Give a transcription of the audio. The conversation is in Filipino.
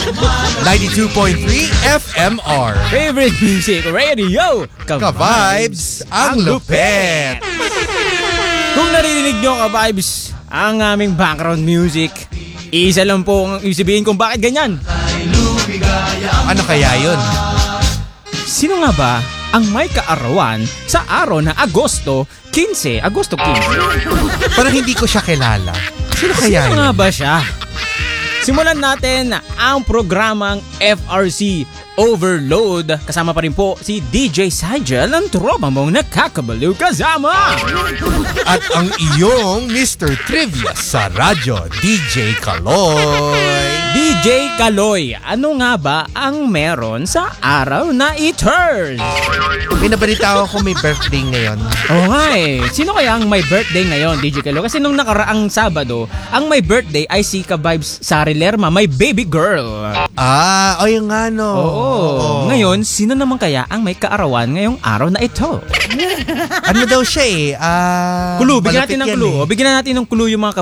92.3 FMR. Favorite Music Radio. Ka-vibes, ang lupet. Kung naririnig nyo ka-vibes ang aming background music, isa lang po ang sabihin kung bakit ganyan. Ano kaya yun? Sino nga ba ang may kaarawan sa araw na Agosto 15? Agosto 15. Parang hindi ko siya kilala. Sino kaya Sino nga yun? ba siya? Simulan natin ang programang FRC Overload. Kasama pa rin po si DJ Sigel, ang tropa mong nakakabaliw kasama. At ang iyong Mr. Trivia sa radyo, DJ Kaloy. DJ Kaloy, ano nga ba ang meron sa araw na ito? May nabalita ako may birthday ngayon. Oo nga eh. Sino kaya ang may birthday ngayon, DJ Kaloy? Kasi nung nakaraang Sabado, ang may birthday ay si Ka-Vibes Sari Lerma, my baby girl. Ah, o yung nga no. Oo. Ngayon, sino naman kaya ang may kaarawan ngayong araw na ito? Ano daw siya eh? Clue, bigyan natin ng malapit yan clue. eh. Bigyan natin ng clue yung mga